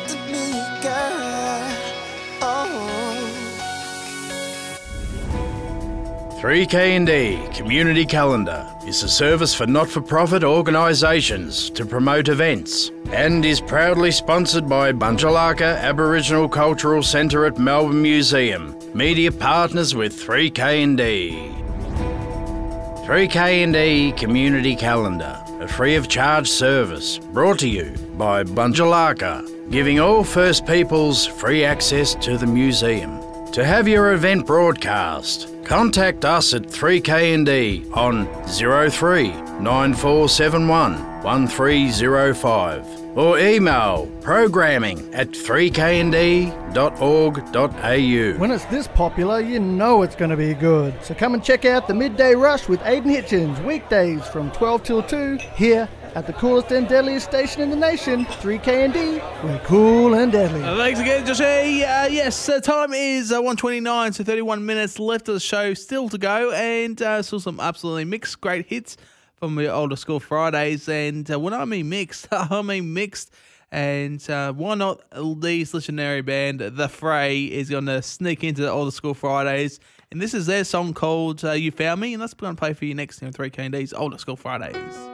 to me, girl. Oh. 3K&D Community Calendar is a service for not-for-profit organisations to promote events and is proudly sponsored by Bunjalaka Aboriginal Cultural Centre at Melbourne Museum, media partners with 3K&D. 3K&D Community Calendar, a free-of-charge service brought to you by Bunjalaka, giving all First Peoples free access to the museum. To have your event broadcast, contact us at 3K&D on 03 9471 1305 or email programming@3knd.org.au. When it's this popular, you know it's going to be good. So come and check out the Midday Rush with Aidan Hitchens, weekdays from 12 till 2, here at the coolest and deadliest station in the nation, 3K&D. We're cool and deadly. Thanks again, Josh. Yes, time is 1:29, so 31 minutes left of the show still to go, and still some absolutely mixed great hits from the older school Fridays. And when I mean mixed, I mean mixed. And why not these legendary band, The Fray, is going to sneak into the older school Fridays. And this is their song called You Found Me, and that's going to play for you next in 3K&D's older school Fridays.